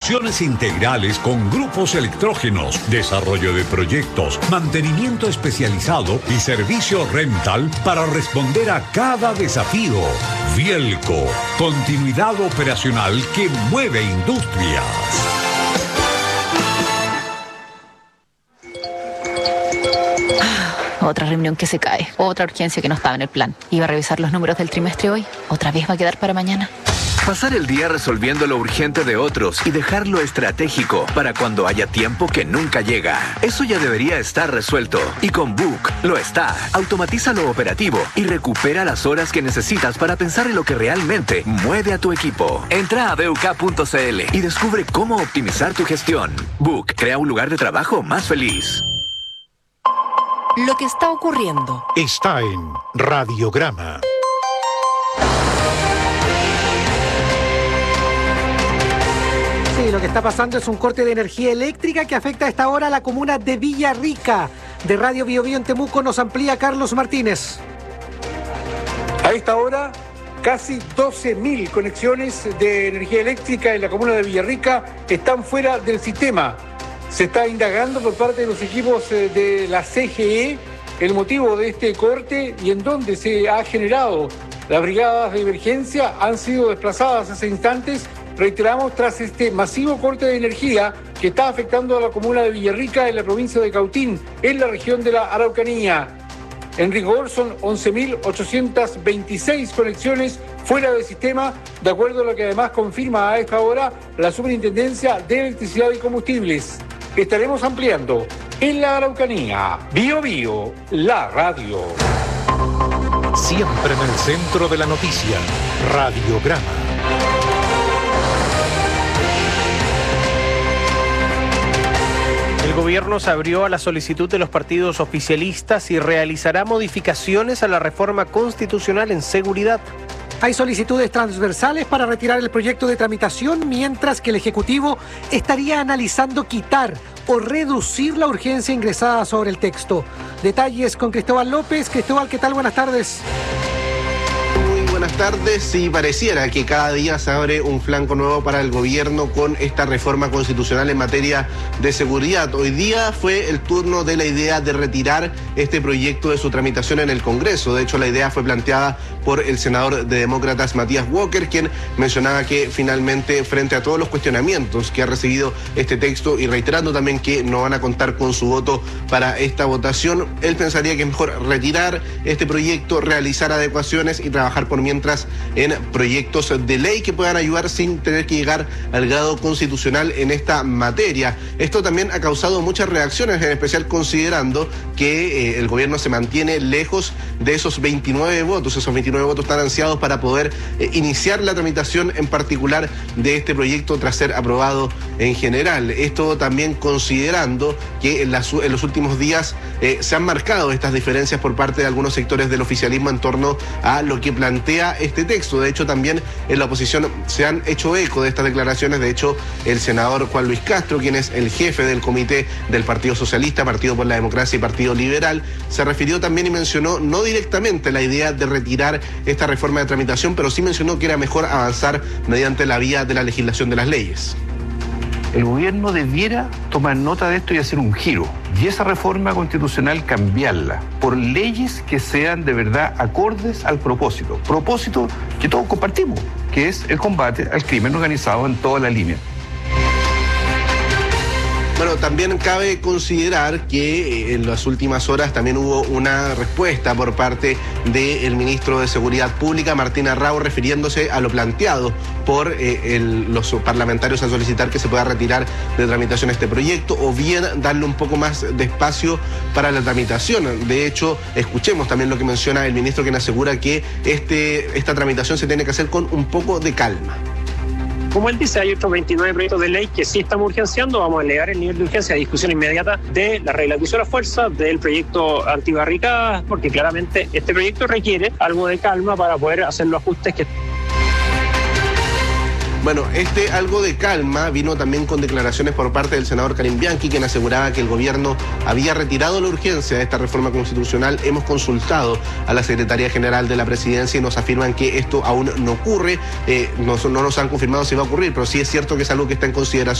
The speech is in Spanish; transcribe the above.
Soluciones integrales con grupos electrógenos, desarrollo de proyectos, mantenimiento especializado y servicio rental para responder a cada desafío. Vielco, continuidad operacional que mueve industrias. Otra reunión que se cae, otra urgencia que no estaba en el plan. Iba a revisar los números del trimestre hoy, otra vez va a quedar para mañana. Pasar el día resolviendo lo urgente de otros y dejar lo estratégico para cuando haya tiempo que nunca llega. Eso ya debería estar resuelto. Y con Book lo está. Automatiza lo operativo y recupera las horas que necesitas para pensar en lo que realmente mueve a tu equipo. Entra a BUK.cl y descubre cómo optimizar tu gestión. Book crea un lugar de trabajo más feliz. Lo que está ocurriendo está en Radiograma. Sí, lo que está pasando es un corte de energía eléctrica que afecta a esta hora a la comuna de Villarrica. De Radio Bio Bio en Temuco nos amplía Carlos Martínez. A esta hora, casi 12.000 conexiones de energía eléctrica en la comuna de Villarrica están fuera del sistema. Se está indagando por parte de los equipos de la CGE el motivo de este corte y en dónde se ha generado. Las brigadas de emergencia han sido desplazadas hace instantes, reiteramos, tras este masivo corte de energía que está afectando a la comuna de Villarrica en la provincia de Cautín, en la región de la Araucanía. En rigor son 11.826 conexiones fuera del sistema, de acuerdo a lo que además confirma a esta hora la Superintendencia de Electricidad y Combustibles. Estaremos ampliando en la Araucanía. Bio Bio, la radio. Siempre en el centro de la noticia. Radiograma. El gobierno se abrió a la solicitud de los partidos oficialistas y realizará modificaciones a la reforma constitucional en seguridad. Hay solicitudes transversales para retirar el proyecto de tramitación, mientras que el Ejecutivo estaría analizando quitar o reducir la urgencia ingresada sobre el texto. Detalles con Cristóbal López. Cristóbal, ¿qué tal? Buenas tardes. Buenas tardes. Sí, pareciera que cada día se abre un flanco nuevo para el gobierno con esta reforma constitucional en materia de seguridad. Hoy día fue el turno de la idea de retirar este proyecto de su tramitación en el Congreso. De hecho, la idea fue planteada por el senador de Demócratas Matías Walker, quien mencionaba que finalmente, frente a todos los cuestionamientos que ha recibido este texto y reiterando también que no van a contar con su voto para esta votación, él pensaría que es mejor retirar este proyecto, realizar adecuaciones y trabajar por mientras en proyectos de ley que puedan ayudar sin tener que llegar al grado constitucional en esta materia. Esto también ha causado muchas reacciones, en especial considerando que el gobierno se mantiene lejos de esos 29 votos tan ansiados para poder iniciar la tramitación en particular de este proyecto tras ser aprobado en general. Esto también considerando que en los últimos días se han marcado estas diferencias por parte de algunos sectores del oficialismo en torno a lo que plantea este texto. De hecho, también en la oposición se han hecho eco de estas declaraciones. De hecho, el senador Juan Luis Castro, quien es el jefe del comité del Partido Socialista, Partido por la Democracia y Partido Liberal, se refirió también y mencionó no directamente la idea de retirar esta reforma de tramitación, pero sí mencionó que era mejor avanzar mediante la vía de la legislación de las leyes. El gobierno debiera tomar nota de esto y hacer un giro. Y esa reforma constitucional cambiarla por leyes que sean de verdad acordes al propósito. Propósito que todos compartimos, que es el combate al crimen organizado en toda la línea. Bueno, también cabe considerar que en las últimas horas también hubo una respuesta por parte del ministro de Seguridad Pública, Martín Arrau, refiriéndose a lo planteado por los parlamentarios a solicitar que se pueda retirar de tramitación este proyecto o bien darle un poco más de espacio para la tramitación. De hecho, escuchemos también lo que menciona el ministro, quien asegura que esta tramitación se tiene que hacer con un poco de calma. Como él dice, hay otros 29 proyectos de ley que sí estamos urgenciando. Vamos a elevar el nivel de urgencia a discusión inmediata de la regla de uso de la fuerza, del proyecto antibarricadas, porque claramente este proyecto requiere algo de calma para poder hacer los ajustes que... Bueno, algo de calma vino también con declaraciones por parte del senador Karim Bianchi, quien aseguraba que el gobierno había retirado la urgencia de esta reforma constitucional. Hemos consultado a la Secretaría General de la Presidencia y nos afirman que esto aún no ocurre. No nos han confirmado si va a ocurrir, pero sí es cierto que es algo que está en consideración